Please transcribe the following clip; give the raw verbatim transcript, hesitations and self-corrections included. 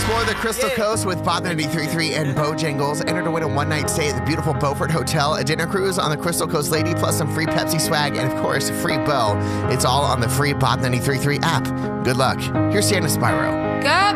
explore the Crystal Yeah. Coast with Bob ninety-three point three and Bojangles. Enter to win a one-night stay at the beautiful Beaufort Hotel, a dinner cruise on the Crystal Coast Lady, plus some free Pepsi swag, and of course, free bow. It's all on the free Bob ninety-three point three app. Good luck. Here's Santa Spyro. Go